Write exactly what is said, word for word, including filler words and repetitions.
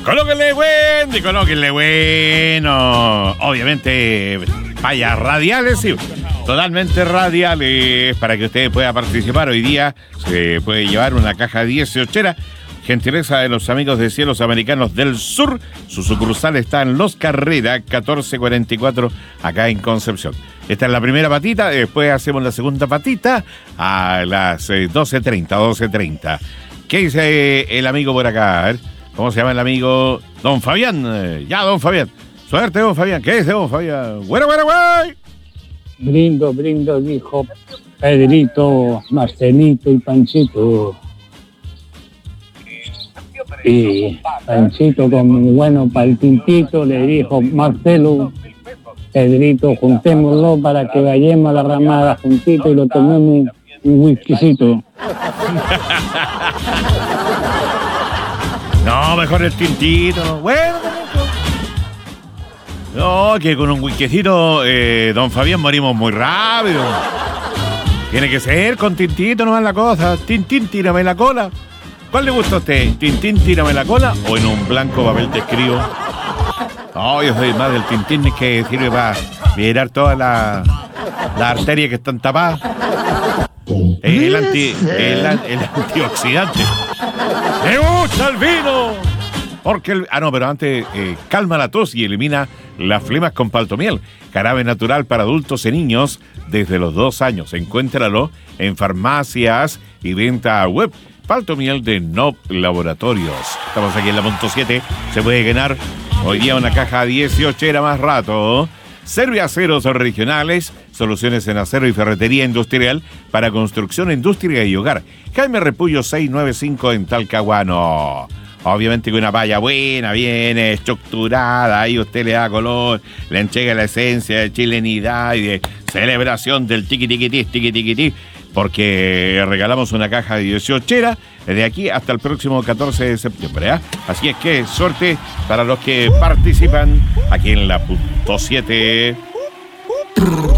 Colóquenle bueno y colóquenle bueno. Obviamente, vallas radiales, sí. Totalmente radiales para que usted pueda participar. Hoy día se puede llevar una caja dieciochera. Gentileza de los amigos de Cielos Americanos del Sur. Su sucursal está en Los Carrera, catorce cuarenta y cuatro, acá en Concepción. Esta es la primera patita, después hacemos la segunda patita a las doce treinta, doce treinta. ¿Qué dice el amigo por acá? A ver, ¿cómo se llama el amigo? Don Fabián. Ya, don Fabián. Suerte, don Fabián. ¿Qué dice, don Fabián? ¡Bueno, bueno, bueno! Brindo, brindo, dijo Pedrito, Marcelito y Panchito. Y Panchito, como bueno para el tintito, le dijo Marcelo, Pedrito, juntémoslo para que vayamos a la ramada juntito y lo tomemos un whiskycito. No, mejor el tintito. ¿No? Bueno, no, que con un whiskycito, eh, don Fabián, morimos muy rápido. Tiene que ser con tintito nomás la cosa. Tintín, tírame la cola. ¿Cuál le gusta a usted? ¿Tintín, tírame la cola o en un blanco papel te escribo? No, yo soy más del tintín, que sirve para mirar todas las la arterias que están tapadas. El, anti, el, el antioxidante. ¡Me gusta el vino! Porque el, ah, no, pero antes eh, calma la tos y elimina las flemas con paltomiel. Jarabe natural para adultos y niños desde los dos años. Encuéntralo en farmacias y venta web. Paltomiel de Nop Laboratorios. Estamos aquí en la punto siete. Se puede ganar hoy día una caja dieciochera más rato. Serviaceros regionales, soluciones en acero y ferretería industrial para construcción, industria y hogar. Jaime Repullo seiscientos noventa y cinco en Talcahuano. Obviamente que una valla buena, bien estructurada, ahí usted le da color, le entrega la esencia de chilenidad y de celebración del tiquitiquití, tiquitiquití, porque regalamos una caja dieciochera de aquí hasta el próximo catorce de septiembre. ¿eh? Así es que suerte para los que participan aquí en la punto siete.